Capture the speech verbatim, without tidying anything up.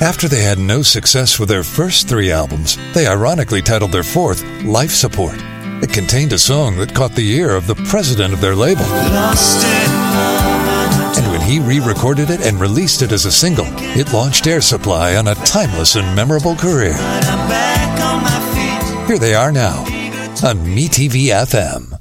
After they had no success with their first three albums, they ironically titled their fourth Life Support. It contained a song that caught the ear of the president of their label. And when he re-recorded it and released it as a single, it launched Air Supply on a timeless and memorable career. Here they are now on MeTV F M.